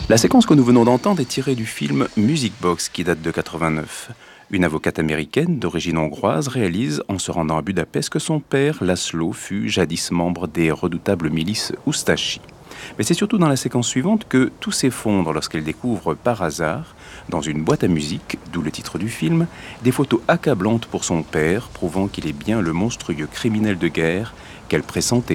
La séquence que nous venons d'entendre est tirée du film Music Box qui date de 89. Une avocate américaine d'origine hongroise réalise, en se rendant à Budapest, que son père, Laszlo, fut jadis membre des redoutables milices Ustashi. Mais c'est surtout dans la séquence suivante que tout s'effondre lorsqu'elle découvre par hasard, dans une boîte à musique, d'où le titre du film, des photos accablantes pour son père, prouvant qu'il est bien le monstrueux criminel de guerre qu'elle pressentait